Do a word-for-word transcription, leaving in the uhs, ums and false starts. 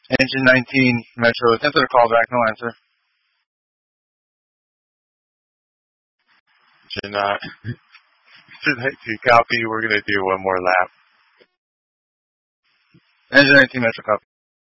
Engine nineteen, Metro. Answer the call back. No answer. Engine uh, nineteen copy. We're going to do one more lap. Engine nineteen, Metro copy.